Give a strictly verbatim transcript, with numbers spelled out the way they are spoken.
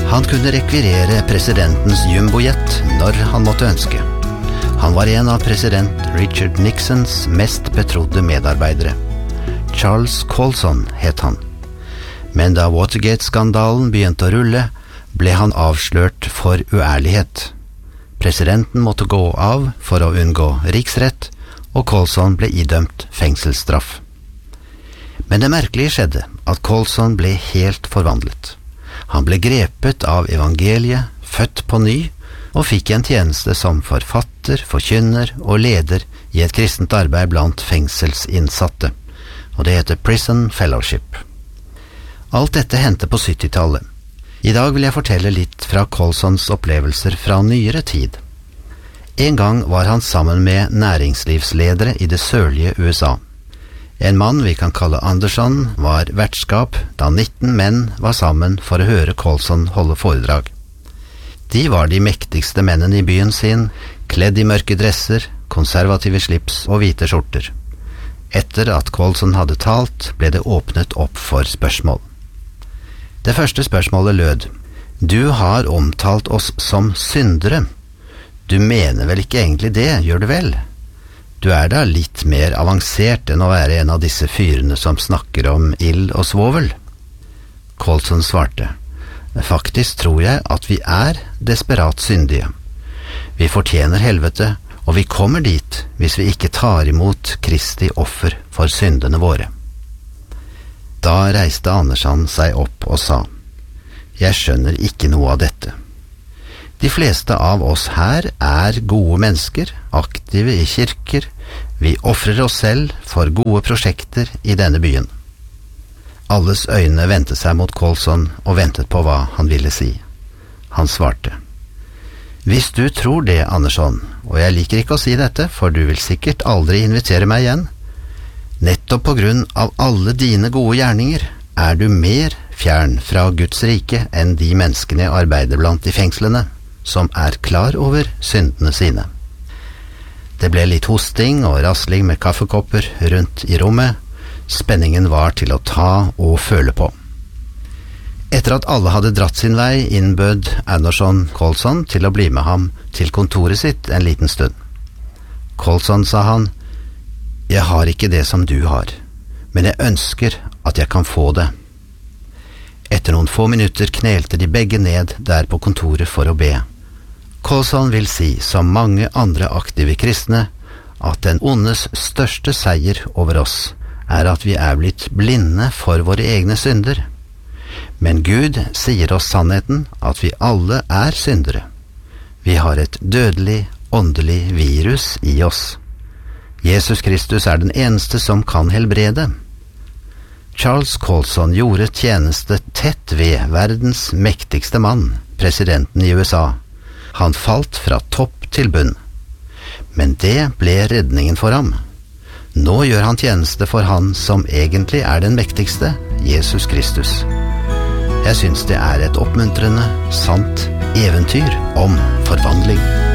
Han kunne rekvirere presidentens jumbojet når han måtte ønske. Han var en av president Richard Nixons mest betrodde medarbeidere. Charles Colson het han. Men da Watergate-skandalen begynte å rulle, ble han avslørt for uærlighet. Presidenten måtte gå av for å unngå riksrett, og Colson ble idømt fengselsstraff. Men det merkelige skjedde at Colson ble helt forvandlet. Han ble grepet av evangeliet, født på ny, og fikk en tjeneste som forfatter, forkynner og leder i et kristent arbeid blant fengselsinnsatte, og det heter Prison Fellowship. Alt dette hendte på syttitallet. I dag vil jeg fortelle litt fra Colsons opplevelser fra nyere tid. En gang var han sammen med næringslivsledere i det sørlige U S A. En mann vi kan kalle Anderson var vertskap da nitten menn var sammen for å høre Colson holde foredrag. De var de mektigste mennene i byen sin, kledd i mørke dresser, konservative slips og hvite skjorter. Etter at Colson hadde talt, ble det åpnet opp for spørsmål. Det første spørsmålet lød: Du har omtalt oss som syndere. Du mener vel ikke egentlig det, gjør du vel? Du er da litt mer avansert enn å være en av disse fyrene som snakker om ild og svovel. Colson svarte: Faktisk tror jeg at vi er desperat syndige. Vi fortjener helvete, og vi kommer dit hvis vi ikke tar imot Kristi offer for syndene våre. Da reiste Anderson seg opp og sa: Jeg skjønner ikke noe av dette. De fleste av oss her er gode mennesker, aktive i kirker. Vi offrer oss selv for gode prosjekter i denne byen. Alles øyne vendte seg mot Colson og ventet på hva han ville si. Han svarte: Hvis du tror det, Anderson, og jeg liker ikke å si dette, for du vil sikkert aldri invitere meg igjen, nettopp på grunn av alle dine gode gjerninger er du mer fjern fra Guds rike enn de menneskene jeg arbeider blant i fengslene, som er klar over syndene sine. Det ble litt hosting og rasling med kaffekopper rundt i rommet. Spenningen var til å ta og føle på. Etter at alle hadde dratt sin vei, innbød Anderson Colson til å bli med ham til kontoret sitt en liten stund. Colson, sa han, jeg har ikke det som du har, men jeg ønsker at jeg kan få det. Etter noen få minutter knelte de begge ned der på kontoret for å be. Colson vil si, som mange andre aktive kristne, at den ondes største seier over oss er at vi er blitt blinde for våre egne synder. Men Gud sier oss sannheten at vi alle er syndere. Vi har et dødelig, åndelig virus i oss. Jesus Kristus er den eneste som kan helbrede. Charles Colson gjorde tjeneste tett ved verdens mektigste mann, presidenten i U S A. Han falt fra topp til bunn. Men det ble redningen for ham. Nå gjør han tjeneste for han som egentlig er den mektigste, Jesus Kristus. Jeg synes det er et oppmuntrende, sant eventyr om forvandling.